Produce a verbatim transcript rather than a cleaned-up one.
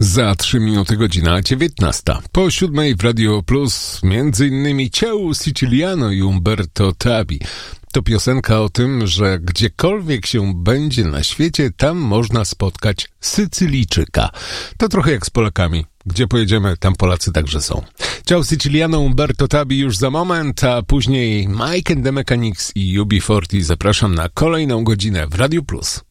Za trzy minuty godzina dziewiętnasta. Po siódmej w Radio Plus między innymi Ciao Siciliano i Umberto Tabi. To piosenka o tym, że gdziekolwiek się będzie na świecie, tam można spotkać Sycylijczyka. To trochę jak z Polakami. Gdzie pojedziemy, tam Polacy także są. Ciao Siciliano, Umberto Tabi już za moment, a później Mike and the Mechanics i U B czterdzieści. Zapraszam na kolejną godzinę w Radio Plus.